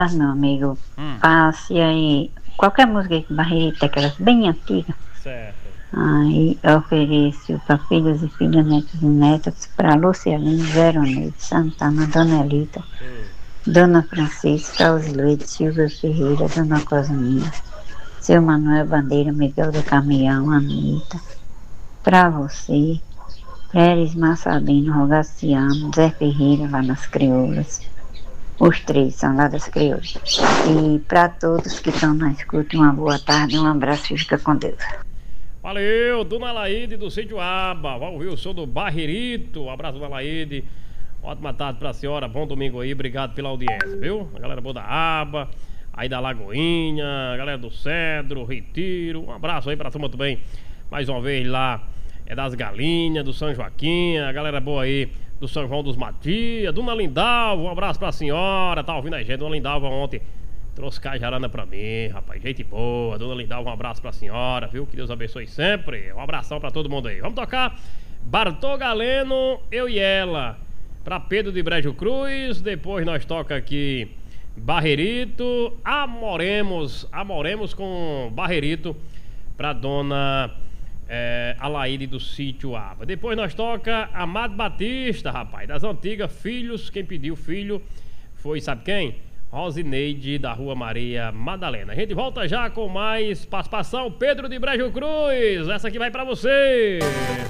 meu amigo, passe aí qualquer música que Barreto, aquelas bem antigas. Certo. Aí eu ofereço para filhos e filhas, netos e netas, para Lucialine, Veronese, Santana, Dona Elita, Dona Francisca, Osleide, Silvia Ferreira, Dona Cosminha, seu Manuel Bandeira, Miguel do Caminhão, Anitta, para você, Pérez Massadino, Rogaciano, Zé Ferreira, lá nas Crioulas. Os três são lá das Crioulas. E para todos que estão na escuta, uma boa tarde, um abraço e fica com Deus. Valeu, Dona Laide do Sítio Aba. Vamos ouvir o som do Barreirito. Um abraço, Dona Laide. Ótima tarde pra senhora. Bom domingo aí. Obrigado pela audiência, viu? A galera boa da Aba, aí da Lagoinha, a galera do Cedro, Retiro. Um abraço aí pra turma também. Mais uma vez lá é das Galinhas, do São Joaquim. A galera boa aí do São João dos Matias. Dona Lindalva, um abraço pra senhora. Tá ouvindo a gente? Dona Lindalva ontem trouxe cajarana pra mim, rapaz, gente boa. Dona Lindalva, um abraço pra senhora, viu? Que Deus abençoe sempre. Um abração pra todo mundo aí. Vamos tocar Bartô Galeno, Eu e Ela, pra Pedro de Brejo Cruz. Depois nós toca aqui Barreirito, Amoremos com Barreirito pra Dona Alaide do Sítio Aba. Depois nós toca Amado Batista, rapaz, das antigas, Filhos. Quem pediu filho foi, sabe quem? Rosineide, da Rua Maria Madalena. A gente volta já com mais participação. Pedro de Brejo Cruz, essa aqui vai pra você.